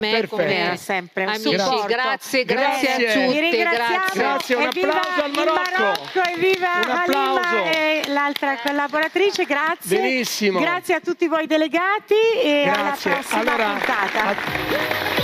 Perfetto. Sempre amici, supporto. grazie a tutti. Grazie, un applauso al Marocco. E viva un applauso. Halima e l'altra collaboratrice, grazie. Benissimo. Grazie a tutti voi delegati e alla Grazie. prossima Allora, puntata.